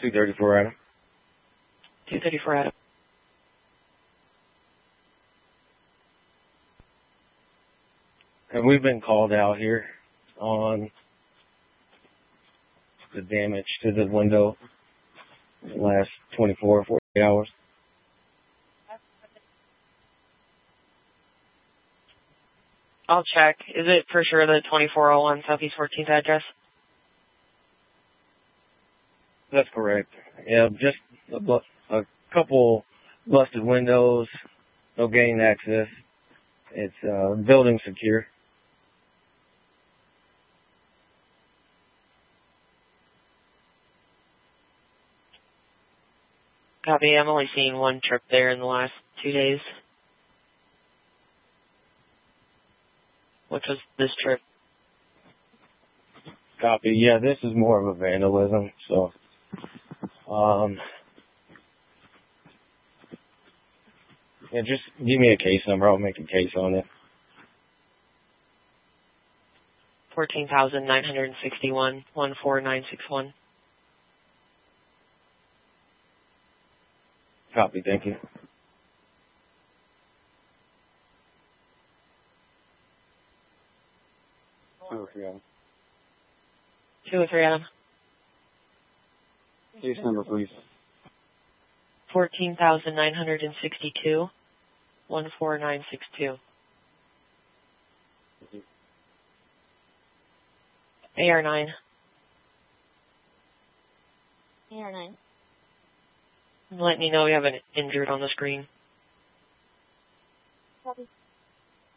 234 Adam. 234 Adam. And we've been called out here on the damage to the window in the last 24 or 48 hours. I'll check. Is it for sure the 2401 Southeast 14th address? That's correct. Yeah, just a couple busted windows, no gain access. It's building secure. Copy. I'm only seeing one trip there in the last 2 days. Which was this trip? Copy. Yeah, this is more of a vandalism, so yeah, just give me a case number. I'll make a case on it. 14,961 14961. Copy. Thank you. Two or three Adam. 203 Adam. Case number, please. 14,962 14962. AR9. AR9. Letting you know we have an injured on the screen. Copy.